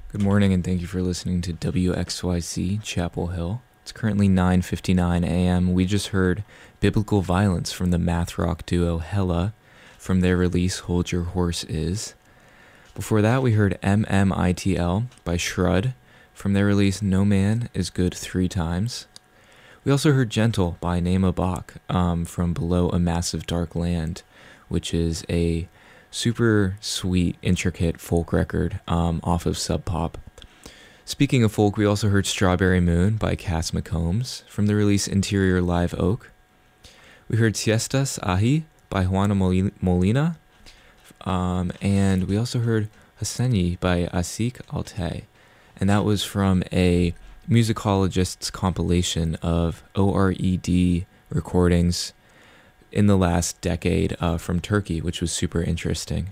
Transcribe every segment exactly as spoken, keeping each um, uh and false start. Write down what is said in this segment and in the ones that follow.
Good morning, and thank you for listening to W X Y C Chapel Hill. It's currently nine fifty-nine a.m. We just heard Biblical Violence from the math rock duo Hella from their release Hold Your Horse Is. Before that, we heard M M I T L by Shrud from their release No Man Is Good Three Times. We also heard Gentle by Nema Bach um, from Below a Massive Dark Land, which is a super sweet, intricate folk record um, off of Sub Pop. Speaking of folk, we also heard Strawberry Moon by Cass McCombs from the release Interior Live Oak. We heard Siestas Ahi by Juana Molina. Um, and we also heard Hassani by Asik Altay. And that was from a musicologist's compilation of O R E D recordings in the last decade uh, from Turkey, which was super interesting.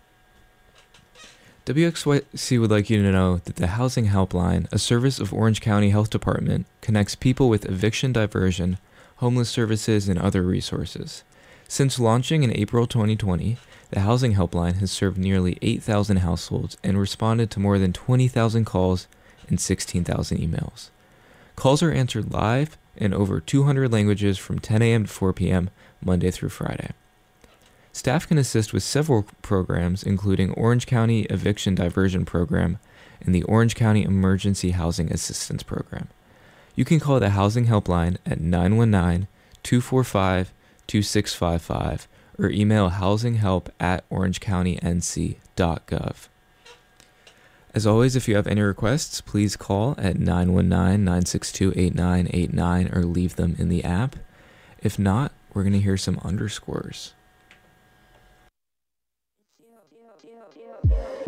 W X Y C would like you to know that the Housing Helpline, a service of Orange County Health Department, connects people with eviction diversion, homeless services, and other resources. Since launching in April twenty twenty, the Housing Helpline has served nearly eight thousand households and responded to more than twenty thousand calls and sixteen thousand emails. Calls are answered live in over two hundred languages from ten a.m. to four p.m. Monday through Friday. Staff can assist with several programs, including Orange County Eviction Diversion Program and the Orange County Emergency Housing Assistance Program. You can call the Housing Helpline at nine one nine, two four five, two six five five or email housinghelp at orangecounty n c dot gov. As always, if you have any requests, please call at nine one nine, nine six two, eight nine eight nine or leave them in the app. If not, we're going to hear some underscores.